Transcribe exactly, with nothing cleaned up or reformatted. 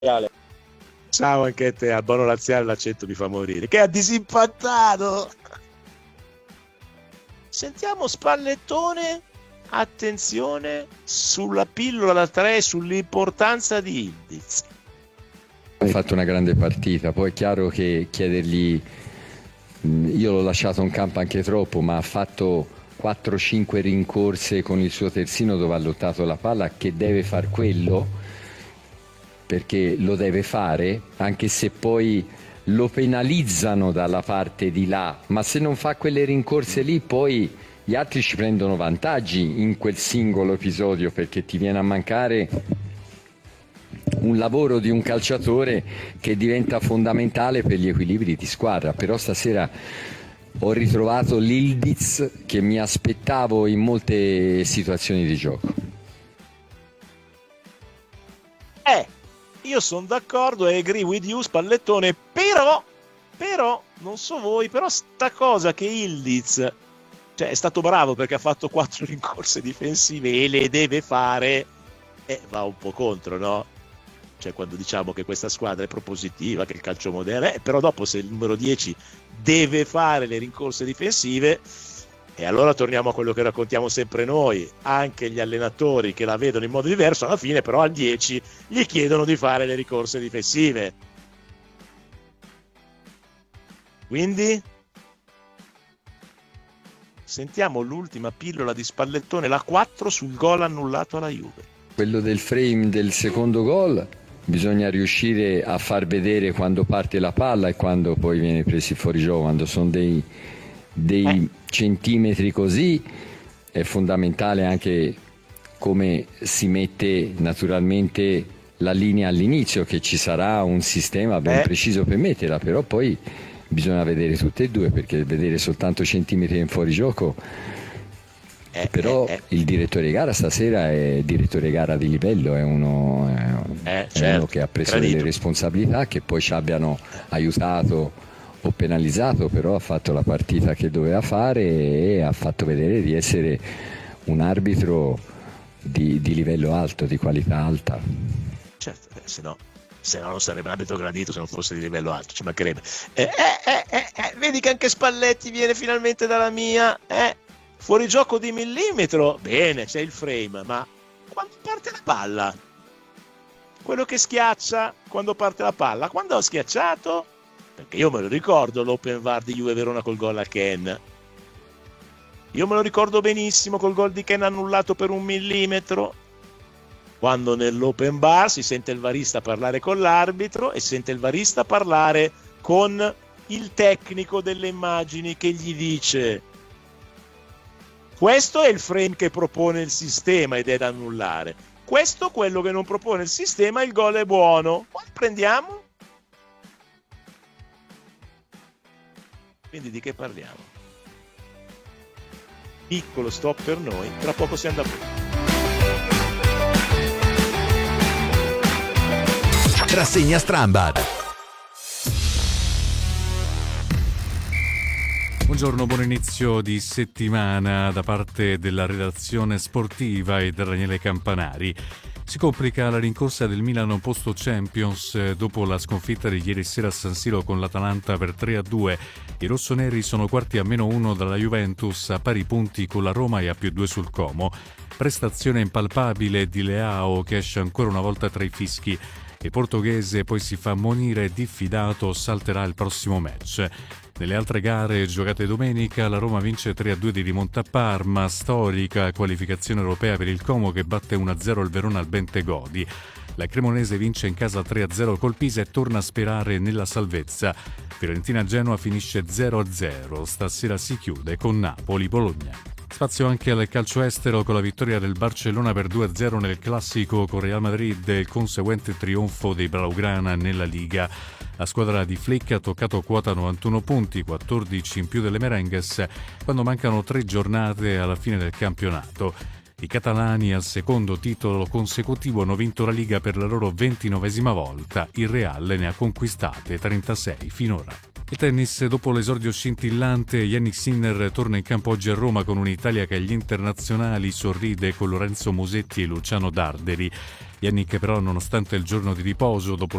Ciao anche a te, al Bono Laziale l'accento mi fa morire. Che ha disimpattato! Sentiamo Spallettone, attenzione sulla pillola da tre, sull'importanza di Ildiz. Ha fatto una grande partita, poi è chiaro che chiedergli, io l'ho lasciato in campo anche troppo, ma ha fatto quattro cinque rincorse con il suo terzino dove ha lottato la palla, che deve far quello, perché lo deve fare, anche se poi lo penalizzano dalla parte di là, ma se non fa quelle rincorse lì poi gli altri ci prendono vantaggi in quel singolo episodio, perché ti viene a mancare un lavoro di un calciatore che diventa fondamentale per gli equilibri di squadra. Però stasera ho ritrovato l'Ildiz che mi aspettavo in molte situazioni di gioco. Eh, io sono d'accordo e agree with you, Spallettone, però, però, non so voi, però sta cosa che Ildiz, cioè, è stato bravo perché ha fatto quattro rincorse difensive e le deve fare, eh, va un po' contro, no? Cioè, quando diciamo che questa squadra è propositiva, che il calcio moderno è, però dopo se il numero dieci deve fare le rincorse difensive, e allora torniamo a quello che raccontiamo sempre noi, anche gli allenatori che la vedono in modo diverso, alla fine però al dieci gli chiedono di fare le rincorse difensive. Quindi sentiamo l'ultima pillola di Spallettone, la quattro sul gol annullato alla Juve. Quello del frame del secondo gol, bisogna riuscire a far vedere quando parte la palla e quando poi viene presi fuori gioco. Quando sono dei, dei eh. centimetri così è fondamentale anche come si mette naturalmente la linea all'inizio, che ci sarà un sistema ben eh. preciso per metterla, però poi bisogna vedere tutte e due, perché vedere soltanto centimetri in fuorigioco. Eh, però eh, eh. il direttore di gara stasera è direttore di gara di livello, è uno, è, eh, è certo, uno che ha preso gradito. delle responsabilità, che poi ci abbiano aiutato o penalizzato, però ha fatto la partita che doveva fare e ha fatto vedere di essere un arbitro di, di livello alto, di qualità alta. Certo, eh, se no se no non sarebbe un arbitro gradito se non fosse di livello alto, ci mancherebbe. Eh, eh, eh, eh, vedi che anche Spalletti viene finalmente dalla mia, eh? Fuori gioco di millimetro, bene, c'è il frame, ma quando parte la palla? Quello che schiaccia quando parte la palla, quando ho schiacciato? Perché io me lo ricordo l'open V A R di Juve Verona col gol a Ken. Io me lo ricordo benissimo col gol di Ken annullato per un millimetro. Quando nell'open V A R si sente il varista parlare con l'arbitro e sente il varista parlare con il tecnico delle immagini che gli dice: questo è il frame che propone il sistema ed è da annullare. Questo è quello che non propone il sistema, il gol è buono. Poi prendiamo. Quindi di che parliamo? Piccolo stop per noi, tra poco siamo da voi. Rassegna Strambad. Buongiorno, buon inizio di settimana da parte della redazione sportiva e da Daniele Campanari. Si complica la rincorsa del Milan posto Champions dopo la sconfitta di ieri sera a San Siro con l'Atalanta per tre a due. I rossoneri sono quarti a meno uno dalla Juventus, a pari punti con la Roma e a più due sul Como. Prestazione impalpabile di Leao, che esce ancora una volta tra i fischi. Il portoghese poi si fa ammonire, diffidato, salterà il prossimo match. Nelle altre gare giocate domenica, la Roma vince tre a due di rimonta a Parma, storica qualificazione europea per il Como che batte uno a zero il Verona al Bentegodi. La Cremonese vince in casa tre a zero col Pisa e torna a sperare nella salvezza. Fiorentina-Genoa finisce zero a zero, stasera si chiude con Napoli-Bologna. Spazio anche al calcio estero con la vittoria del Barcellona per due a zero nel classico con Real Madrid e il conseguente trionfo dei Blaugrana nella Liga. La squadra di Flick ha toccato quota novantuno punti, quattordici in più delle Merengues, quando mancano tre giornate alla fine del campionato. I catalani al secondo titolo consecutivo hanno vinto la Liga per la loro ventinovesima volta, il Real ne ha conquistate trentasei finora. Il tennis, dopo l'esordio scintillante, Jannik Sinner torna in campo oggi a Roma con un'Italia che agli internazionali sorride con Lorenzo Musetti e Luciano Darderi. Jannik però, nonostante il giorno di riposo dopo